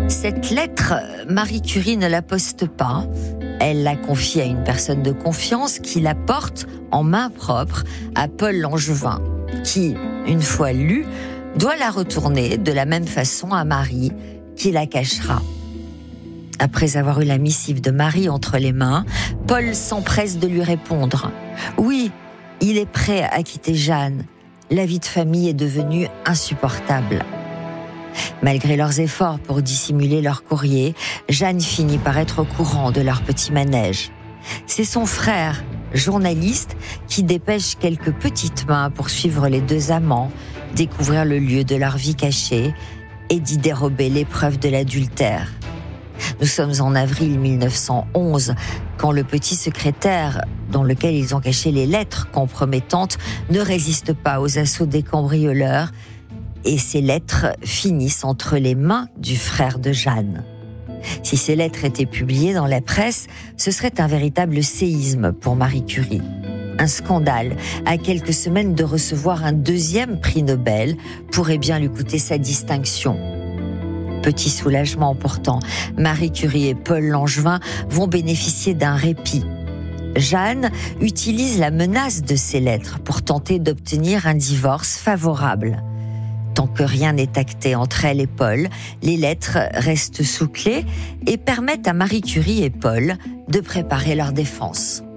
Cette lettre, Marie Curie ne la poste pas. Elle la confie à une personne de confiance qui la porte en main propre à Paul Langevin, qui, une fois lue, doit la retourner de la même façon à Marie, qui la cachera. Après avoir eu la missive de Marie entre les mains, Paul s'empresse de lui répondre. Oui, il est prêt à quitter Jeanne. La vie de famille est devenue insupportable. Malgré leurs efforts pour dissimuler leur courrier, Jeanne finit par être au courant de leur petit manège. C'est son frère, journaliste, qui dépêche quelques petites mains pour suivre les deux amants, découvrir le lieu de leur vie cachée et d'y dérober l'épreuve de l'adultère. Nous sommes en avril 1911, quand le petit secrétaire, dans lequel ils ont caché les lettres compromettantes, ne résiste pas aux assauts des cambrioleurs, et ces lettres finissent entre les mains du frère de Jeanne. Si ces lettres étaient publiées dans la presse, ce serait un véritable séisme pour Marie Curie. Un scandale, à quelques semaines de recevoir un deuxième prix Nobel, pourrait bien lui coûter sa distinction. Petit soulagement pourtant, Marie Curie et Paul Langevin vont bénéficier d'un répit. Jeanne utilise la menace de ces lettres pour tenter d'obtenir un divorce favorable. Tant que rien n'est acté entre elle et Paul, les lettres restent sous clé et permettent à Marie Curie et Paul de préparer leur défense.